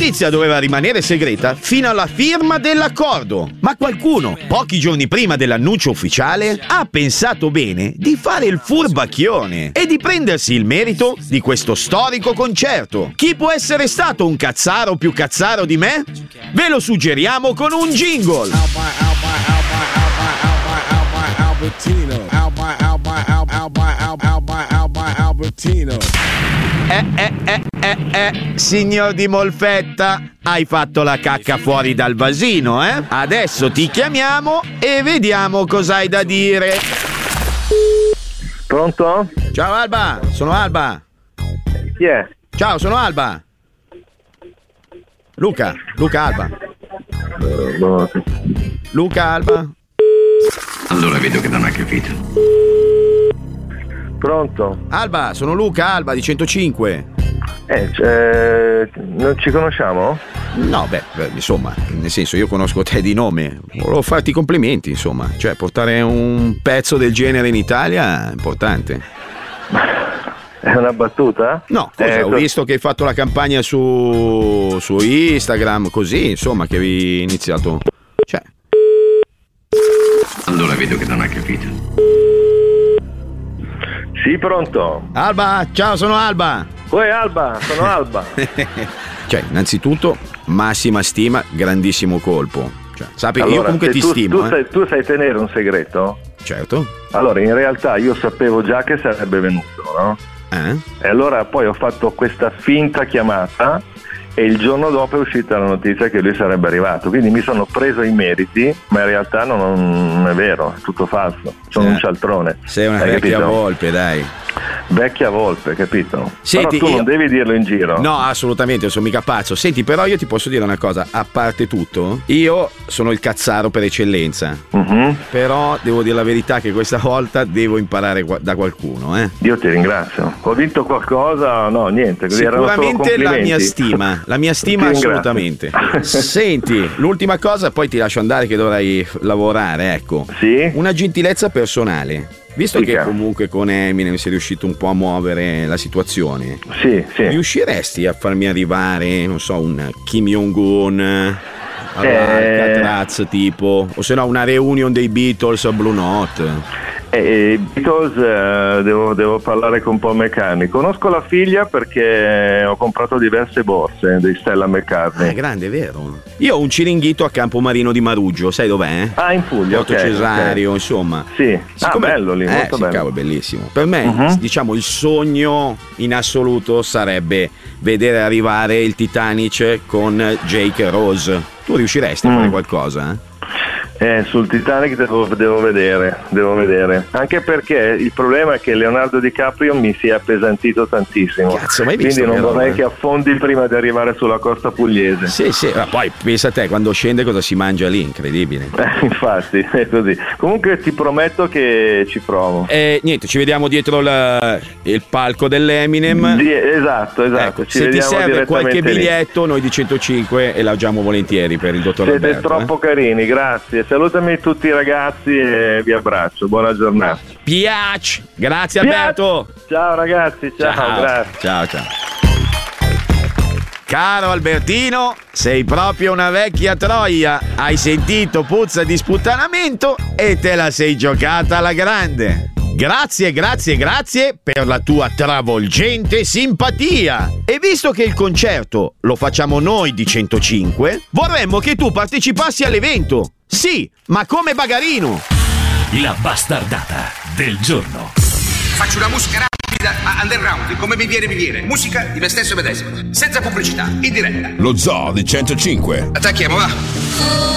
notizia doveva rimanere segreta fino alla firma dell'accordo, ma qualcuno, pochi giorni prima dell'annuncio ufficiale, ha pensato bene di fare il furbacchione e di prendersi il merito di questo storico concerto. Chi può essere stato un cazzaro più cazzaro di me? Ve lo suggeriamo con un jingle. Signor Di Molfetta, hai fatto la cacca fuori dal vasino, eh? Adesso ti chiamiamo e vediamo cosa hai da dire. Pronto? Ciao Alba, sono Alba. Chi è? Ciao, sono Alba. Luca Alba. Luca Alba. Allora vedo che non ha capito. Pronto? Alba, sono Luca Alba di 105. Non ci conosciamo? No, beh, insomma, nel senso, io conosco te di nome. Volevo farti i complimenti, insomma. Cioè, portare un pezzo del genere in Italia è importante. È una battuta? No, ho visto che hai fatto la campagna su Instagram, così, insomma, che avevi iniziato. Cioè. Allora vedo che non ha capito. Sì, pronto? Alba, ciao, sono Alba. Uè, Alba, sono Alba. Cioè, innanzitutto, massima stima, grandissimo colpo. Cioè, sappi che allora, io comunque ti stimo. Tu sai tenere un segreto? Certo. Allora, in realtà io sapevo già che sarebbe venuto, no? E allora poi ho fatto questa finta chiamata e il giorno dopo è uscita la notizia che lui sarebbe arrivato, quindi mi sono preso i meriti, ma in realtà non è vero, è tutto falso, sono un cialtrone. Sei una vecchia volpe, dai. Vecchia volpe, capito? Senti, però tu non devi dirlo in giro. No, assolutamente, sono mica pazzo. Senti, però io ti posso dire una cosa, a parte tutto, io sono il cazzaro per eccellenza. Però devo dire la verità che questa volta devo imparare da qualcuno, Io ti ringrazio. Ho vinto qualcosa? No, niente, così sicuramente la mia stima assolutamente. Senti, l'ultima cosa, poi ti lascio andare che dovrai lavorare, ecco. Sì? Una gentilezza personale. Visto che comunque con Eminem sei riuscito un po' a muovere la situazione, sì. riusciresti a farmi arrivare, non so, un Kim Jong-un all'Alcatraz tipo, o se no una reunion dei Beatles a Blue Note? Beatles devo parlare con Paul McCartney. Conosco la figlia perché ho comprato diverse borse di Stella McCartney. È grande, vero? Io ho un ciringhito a Campomarino di Maruggio, sai dov'è? In Puglia, Porto Cesario, insomma. Sì, bello lì, molto bello. Cavolo, è bellissimo. Per me, diciamo, il sogno in assoluto sarebbe vedere arrivare il Titanic con Jake e Rose. Tu riusciresti a fare qualcosa, Sul Titanic devo vedere, anche perché il problema è che Leonardo DiCaprio mi si è appesantito tantissimo. Cazzo, mai visto? Quindi non vorrei roba? che affondi prima di arrivare sulla costa pugliese. Sì, ma poi pensa a te, quando scende cosa si mangia lì, incredibile. Infatti, è così. Comunque ti prometto che ci provo. Niente, ci vediamo dietro il palco dell'Eminem. Esatto. Ecco, se ti serve qualche biglietto, noi di 105 elogiamo volentieri per il dottor Siete Alberto. Siete troppo carini, grazie. Salutami tutti i ragazzi e vi abbraccio. Buona giornata. Piace. Grazie Alberto. Ciao ragazzi, ciao. Grazie. Ciao. Caro Albertino, sei proprio una vecchia troia. Hai sentito puzza di sputtanamento e te la sei giocata alla grande. Grazie per la tua travolgente simpatia. E visto che il concerto lo facciamo noi di 105, vorremmo che tu partecipassi all'evento. Sì, ma come bagarino. La bastardata del giorno. Faccio una musica rapida, underground, come mi viene. Musica di me stesso medesimo, senza pubblicità, in diretta. Lo Zoo di 105. Attacchiamo, va.